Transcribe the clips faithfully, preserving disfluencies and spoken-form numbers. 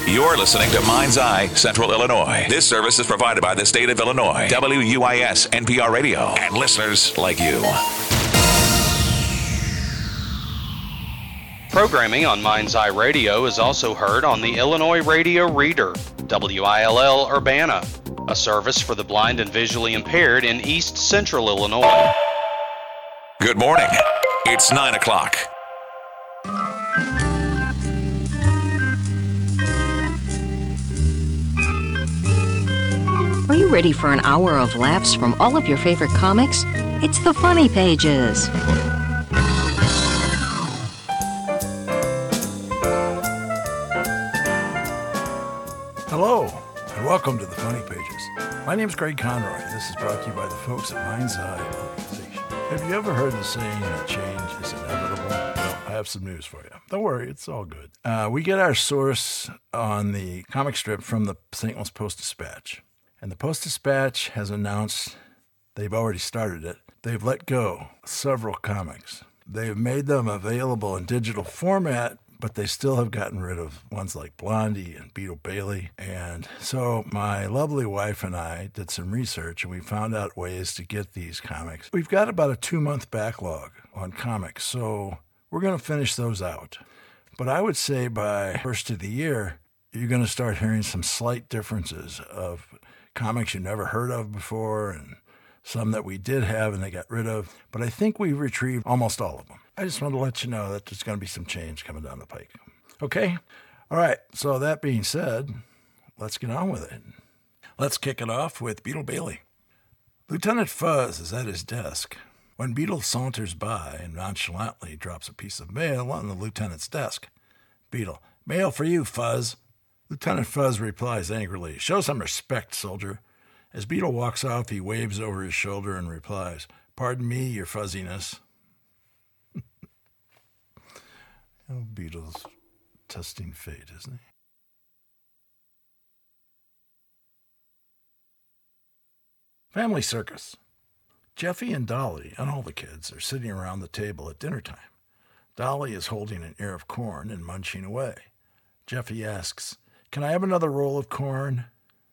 You're listening to Mind's Eye Central Illinois. This service is provided by the state of Illinois, W U I S N P R Radio, and listeners like you. Programming on Mind's Eye Radio is also heard on the Illinois Radio Reader, W I L L Urbana, a service for the blind and visually impaired in East Central Illinois. Good morning. It's nine o'clock. Are you ready for an hour of laughs from all of your favorite comics? It's the Funny Pages. Hello, and welcome to the Funny Pages. My name is Greg Conroy. This is brought to you by the folks at Mind's Eye Organization. Have you ever heard the saying that change is inevitable? Well, I have some news for you. Don't worry, it's all good. Uh, we get our source on the comic strip from the Saint Louis Post-Dispatch. And the Post-Dispatch has announced they've already started it. They've let go several comics. They've made them available in digital format, but they still have gotten rid of ones like Blondie and Beetle Bailey. And so my lovely wife and I did some research, and we found out ways to get these comics. We've got about a two-month backlog on comics, so we're going to finish those out. But I would say by first of the year, you're going to start hearing some slight differences of comics you never heard of before, and some that we did have and they got rid of. But I think we retrieved almost all of them. I just want to let you know that there's going to be some change coming down the pike. Okay? All right. So that being said, let's get on with it. Let's kick it off with Beetle Bailey. Lieutenant Fuzz is at his desk when Beetle saunters by and nonchalantly drops a piece of mail on the lieutenant's desk. Beetle, mail for you, Fuzz. Lieutenant Fuzz replies angrily, show some respect, soldier. As Beetle walks off, he waves over his shoulder and replies, pardon me, your fuzziness. Oh, Beetle's testing fate, isn't he? Family circus. Jeffy and Dolly and all the kids are sitting around the table at dinner time. Dolly is holding an ear of corn and munching away. Jeffy asks, can I have another roll of corn?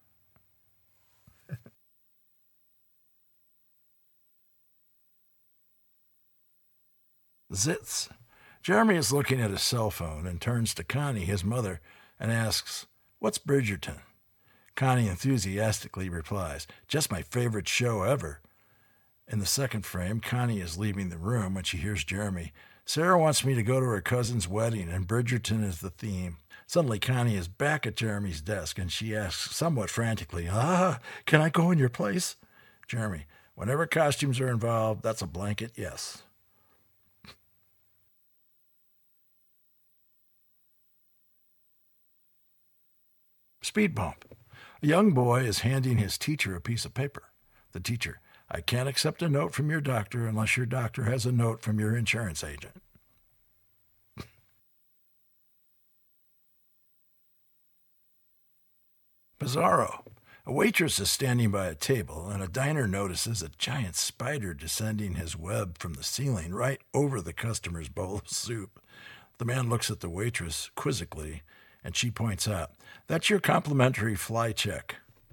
Zits. Jeremy is looking at his cell phone and turns to Connie, his mother, and asks, what's Bridgerton? Connie enthusiastically replies, just my favorite show ever. In the second frame, Connie is leaving the room when she hears Jeremy. Sarah wants me to go to her cousin's wedding, and Bridgerton is the theme. Suddenly, Connie is back at Jeremy's desk, and she asks somewhat frantically, ah, can I go in your place? Jeremy, whenever costumes are involved, that's a blanket yes. Speed bump. A young boy is handing his teacher a piece of paper. The teacher, I can't accept a note from your doctor unless your doctor has a note from your insurance agent. Bizarro. A waitress is standing by a table, and a diner notices a giant spider descending his web from the ceiling right over the customer's bowl of soup. The man looks at the waitress quizzically, and she points out, that's your complimentary fly check.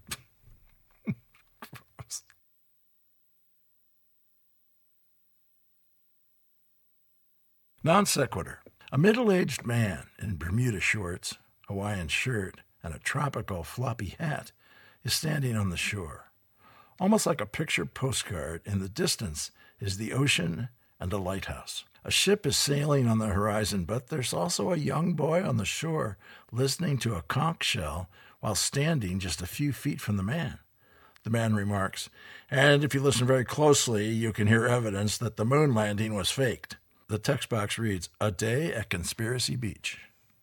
Non sequitur. A middle-aged man in Bermuda shorts, Hawaiian shirt, and a tropical floppy hat is standing on the shore. Almost like a picture postcard, in the distance is the ocean and a lighthouse. A ship is sailing on the horizon, but there's also a young boy on the shore listening to a conch shell while standing just a few feet from the man. The man remarks, and if you listen very closely, you can hear evidence that the moon landing was faked. The text box reads, a day at Conspiracy Beach.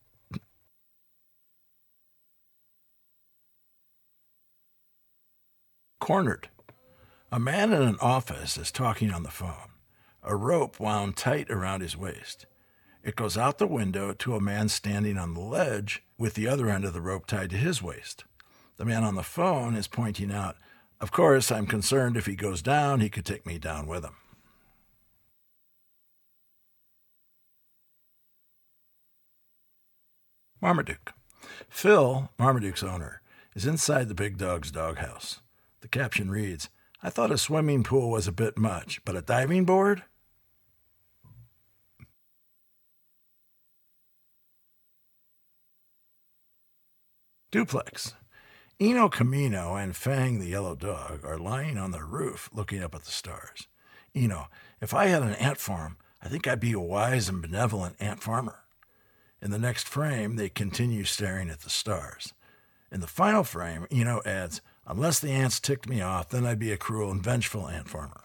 Cornered. A man in an office is talking on the phone. A rope wound tight around his waist. It goes out the window to a man standing on the ledge with the other end of the rope tied to his waist. The man on the phone is pointing out, of course, I'm concerned if he goes down, he could take me down with him. Marmaduke. Phil, Marmaduke's owner, is inside the big dog's doghouse. The caption reads, "I thought a swimming pool was a bit much, but a diving board?" Duplex. Eno Camino and Fang the yellow dog are lying on their roof looking up at the stars. Eno, if I had an ant farm, I think I'd be a wise and benevolent ant farmer. In the next frame, they continue staring at the stars. In the final frame, Eno adds, "Unless the ants ticked me off, then I'd be a cruel and vengeful ant farmer."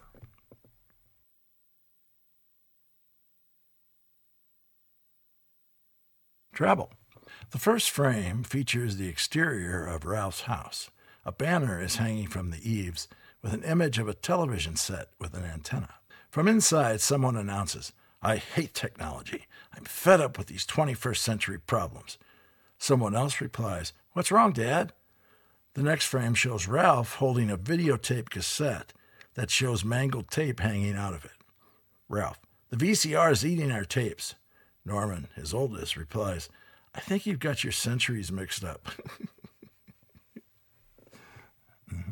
Travel. The first frame features the exterior of Ralph's house. A banner is hanging from the eaves with an image of a television set with an antenna. From inside, someone announces, "I hate technology. I'm fed up with these twenty-first century problems." Someone else replies, "What's wrong, Dad?" The next frame shows Ralph holding a videotape cassette that shows mangled tape hanging out of it. Ralph, "The V C R is eating our tapes." Norman, his oldest, replies, "I think you've got your centuries mixed up." mm-hmm.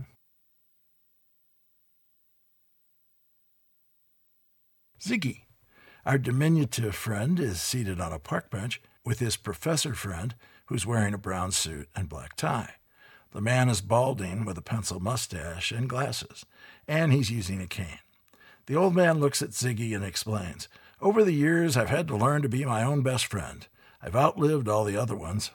Ziggy. Our diminutive friend is seated on a park bench with his professor friend who's wearing a brown suit and black tie. The man is balding with a pencil mustache and glasses, and he's using a cane. The old man looks at Ziggy and explains, "Over the years, I've had to learn to be my own best friend. I've outlived all the other ones."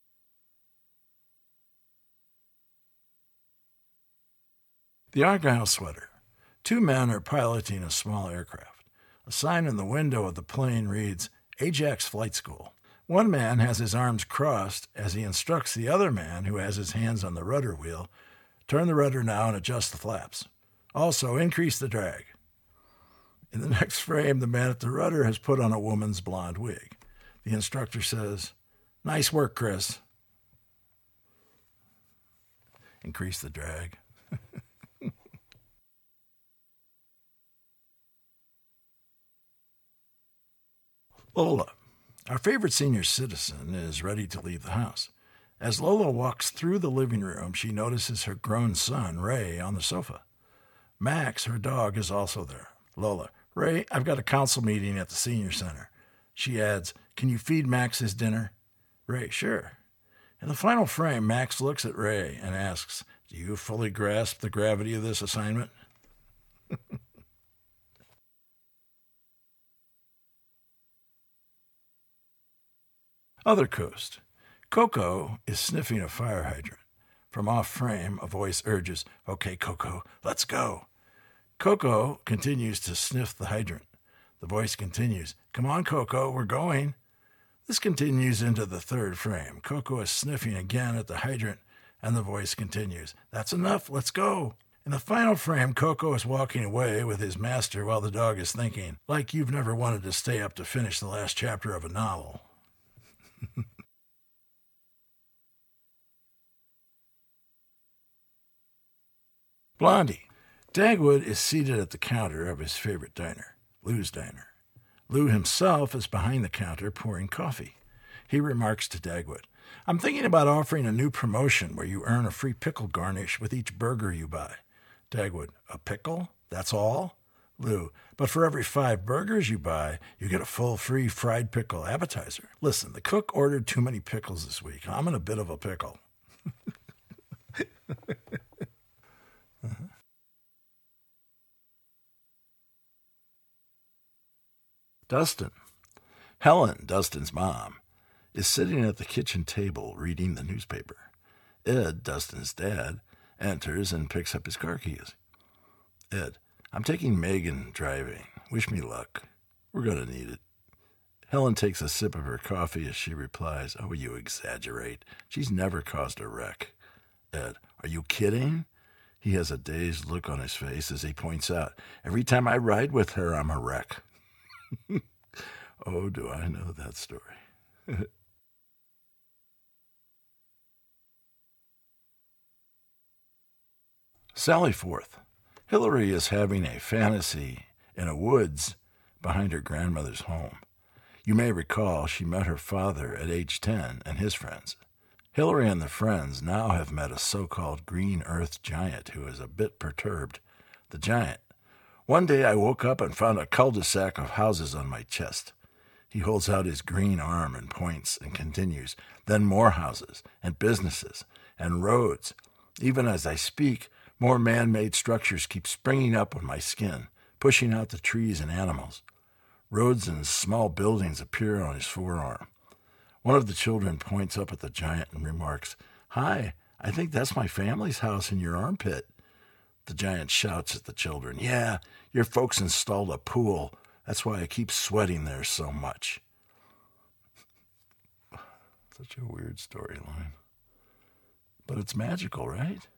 The Argyle Sweater. Two men are piloting a small aircraft. A sign in the window of the plane reads, "Ajax Flight School." One man has his arms crossed as he instructs the other man, who has his hands on the rudder wheel, "Turn the rudder now and adjust the flaps. Also, increase the drag." In the next frame, the man at the rudder has put on a woman's blonde wig. The instructor says, "Nice work, Chris." Increase the drag. Lola. Our favorite senior citizen is ready to leave the house. As Lola walks through the living room, she notices her grown son, Ray, on the sofa. Max, her dog, is also there. Lola, "Ray, I've got a council meeting at the senior center." She adds, "Can you feed Max his dinner?" Ray, "Sure." In the final frame, Max looks at Ray and asks, "Do you fully grasp the gravity of this assignment?" Other coast. Coco is sniffing a fire hydrant. From off frame, a voice urges, "Okay, Coco, let's go." Coco continues to sniff the hydrant. The voice continues, "Come on, Coco, we're going." This continues into the third frame. Coco is sniffing again at the hydrant, and the voice continues, "That's enough, let's go." In the final frame, Coco is walking away with his master while the dog is thinking, like you've never wanted to stay up to finish the last chapter of a novel. Blondie. Dagwood is seated at the counter of his favorite diner, Lou's Diner. Lou himself is behind the counter pouring coffee. He remarks to Dagwood, "I'm thinking about offering a new promotion where you earn a free pickle garnish with each burger you buy." Dagwood, "A pickle? That's all?" Lou, "But for every five burgers you buy, you get a full free fried pickle appetizer. Listen, the cook ordered too many pickles this week. I'm in a bit of a pickle." uh-huh. Dustin. Helen, Dustin's mom, is sitting at the kitchen table reading the newspaper. Ed, Dustin's dad, enters and picks up his car keys. Ed, "I'm taking Megan driving. Wish me luck. We're going to need it." Helen takes a sip of her coffee as she replies, "Oh, you exaggerate. She's never caused a wreck." Ed, "Are you kidding?" He has a dazed look on his face as he points out, "Every time I ride with her, I'm a wreck." Oh, do I know that story. Sally Forth. Hillary is having a fantasy in a woods behind her grandmother's home. You may recall she met her father at age ten and his friends. Hillary and the friends now have met a so-called green earth giant who is a bit perturbed. The giant. One day I woke up and found a cul-de-sac of houses on my chest. He holds out his green arm and points and continues. Then more houses and businesses and roads. Even as I speak, more man-made structures keep springing up on my skin, pushing out the trees and animals. Roads and small buildings appear on his forearm. One of the children points up at the giant and remarks, "Hi, I think that's my family's house in your armpit." The giant shouts at the children, "Yeah, your folks installed a pool. That's why I keep sweating there so much." Such a weird storyline. But it's magical, right?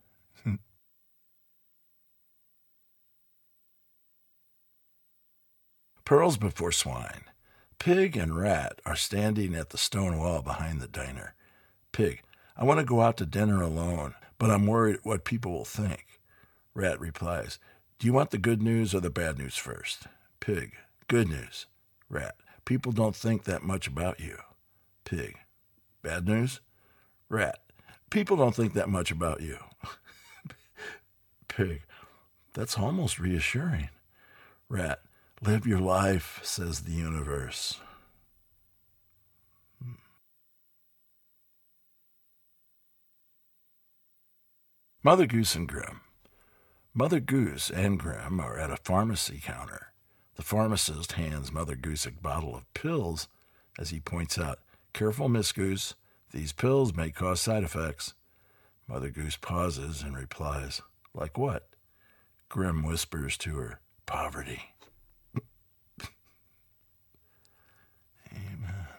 Pearls before swine. Pig and Rat are standing at the stone wall behind the diner. Pig, I want to go out to dinner alone, but I'm worried what people will think. Rat replies, do you want the good news or the bad news first? Pig, good news. Rat, people don't think that much about you. Pig, bad news? Rat, people don't think that much about you. Pig, that's almost reassuring. Rat, live your life, says the universe. Mother Goose and Grim. Mother Goose and Grim are at a pharmacy counter. The pharmacist hands Mother Goose a bottle of pills as he points out, "Careful, Miss Goose, these pills may cause side effects." Mother Goose pauses and replies, "Like what?" Grim whispers to her, "Poverty." Amen.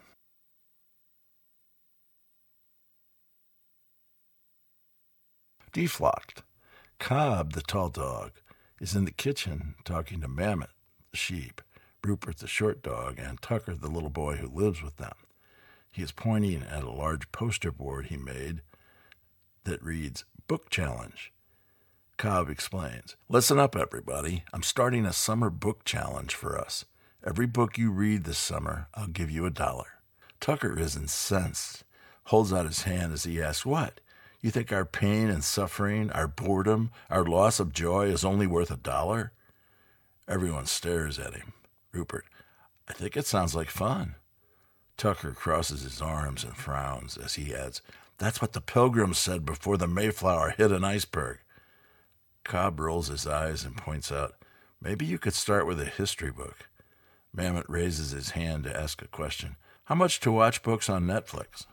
Deflocked. Cobb, the tall dog, is in the kitchen talking to Mammoth, the sheep, Rupert, the short dog, and Tucker, the little boy who lives with them. He is pointing at a large poster board he made that reads, Book Challenge. Cobb explains, "Listen up, everybody. I'm starting a summer book challenge for us. Every book you read this summer, I'll give you a dollar." Tucker is incensed, holds out his hand as he asks, "What? You think our pain and suffering, our boredom, our loss of joy is only worth a dollar?" Everyone stares at him. Rupert, "I think it sounds like fun." Tucker crosses his arms and frowns as he adds, "That's what the Pilgrims said before the Mayflower hit an iceberg." Cobb rolls his eyes and points out, "Maybe you could start with a history book." Mammoth raises his hand to ask a question. "How much to watch books on Netflix?"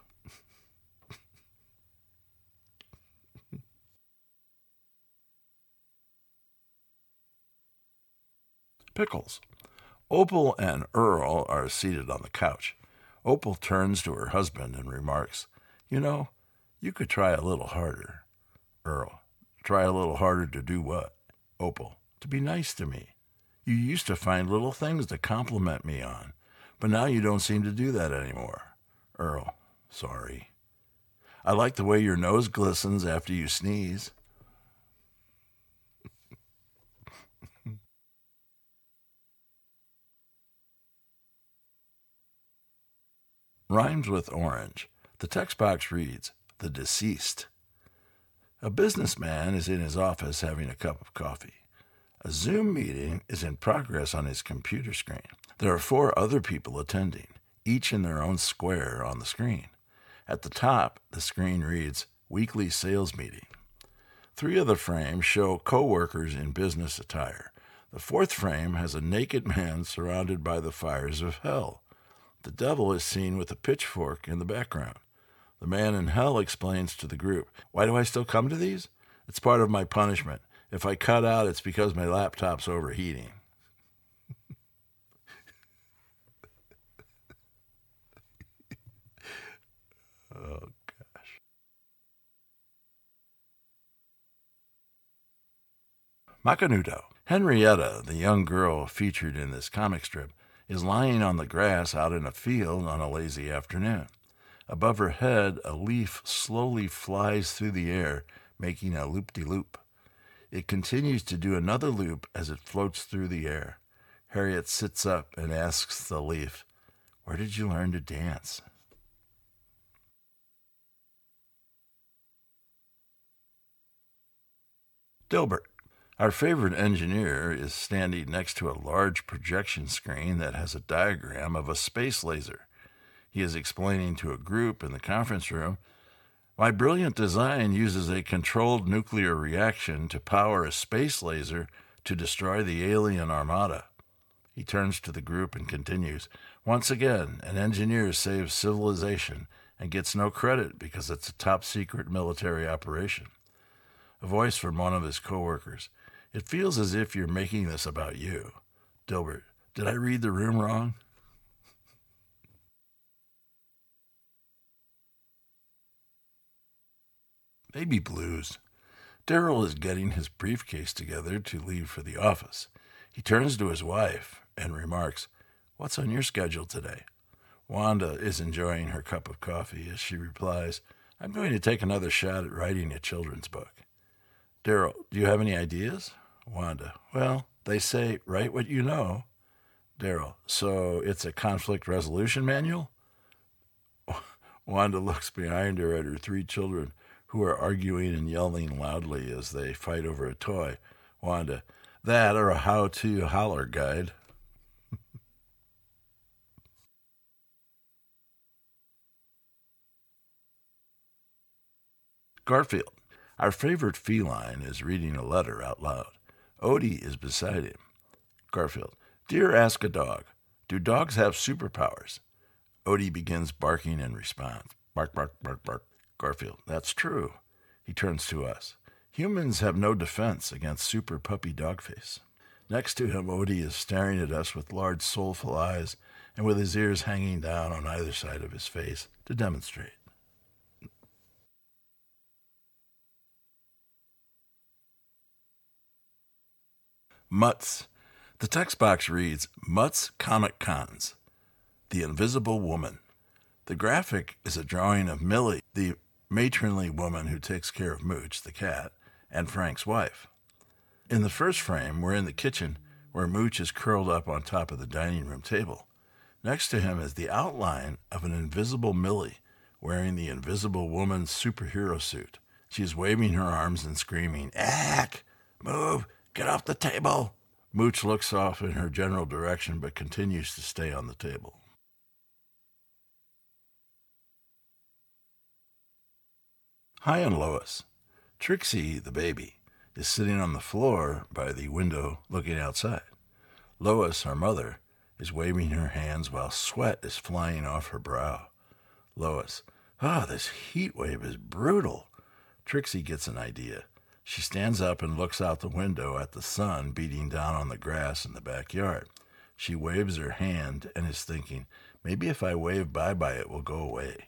Pickles. Opal and Earl are seated on the couch. Opal turns to her husband and remarks, "You know, you could try a little harder." Earl, "Try a little harder to do what?" Opal, "To be nice to me. You used to find little things to compliment me on, but now you don't seem to do that anymore." Earl, "Sorry. I like the way your nose glistens after you sneeze." Rhymes with orange. The text box reads, The Deceased. A businessman is in his office having a cup of coffee. A Zoom meeting is in progress on his computer screen. There are four other people attending, each in their own square on the screen. At the top, the screen reads, Weekly Sales Meeting. Three of the frames show co-workers in business attire. The fourth frame has a naked man surrounded by the fires of hell. The devil is seen with a pitchfork in the background. The man in hell explains to the group, "Why do I still come to these? It's part of my punishment. If I cut out, it's because my laptop's overheating." Oh, gosh. Macanudo. Henrietta, the young girl featured in this comic strip, is lying on the grass out in a field on a lazy afternoon. Above her head, a leaf slowly flies through the air, making a loop-de-loop. It continues to do another loop as it floats through the air. Harriet sits up and asks the leaf, "Where did you learn to dance?" Dilbert. Our favorite engineer is standing next to a large projection screen that has a diagram of a space laser. He is explaining to a group in the conference room, "My brilliant design uses a controlled nuclear reaction to power a space laser to destroy the alien armada." He turns to the group and continues, "Once again, an engineer saves civilization and gets no credit because it's a top-secret military operation." A voice from one of his coworkers, "It feels as if you're making this about you." Dilbert, "Did I read the room wrong?" Maybe blues. Daryl is getting his briefcase together to leave for the office. He turns to his wife and remarks, "What's on your schedule today?" Wanda is enjoying her cup of coffee as she replies, "I'm going to take another shot at writing a children's book." Daryl, "Do you have any ideas?" Wanda, "Well, they say, write what you know." Daryl, "So it's a conflict resolution manual?" Wanda looks behind her at her three children, who are arguing and yelling loudly as they fight over a toy. Wanda, "That or a how-to holler guide." Garfield. Our favorite feline is reading a letter out loud. Odie is beside him. Garfield, "Dear Ask a Dog, do dogs have superpowers?" Odie begins barking in response. Bark, bark, bark, bark. Garfield, "That's true." He turns to us. "Humans have no defense against super puppy Dogface." Next to him, Odie is staring at us with large soulful eyes and with his ears hanging down on either side of his face to demonstrate. Mutts. The text box reads, Mutts Comic Cons, The Invisible Woman. The graphic is a drawing of Millie, the matronly woman who takes care of Mooch, the cat, and Frank's wife. In the first frame, we're in the kitchen where Mooch is curled up on top of the dining room table. Next to him is the outline of an invisible Millie wearing the Invisible Woman's superhero suit. She is waving her arms and screaming, "Ack! Move! Get off the table!" Mooch looks off in her general direction but continues to stay on the table. Hi and Lois. Trixie, the baby, is sitting on the floor by the window looking outside. Lois, our mother, is waving her hands while sweat is flying off her brow. Lois, "Ah, oh, this heat wave is brutal." Trixie gets an idea. She stands up and looks out the window at the sun beating down on the grass in the backyard. She waves her hand and is thinking, maybe if I wave bye-bye it will go away.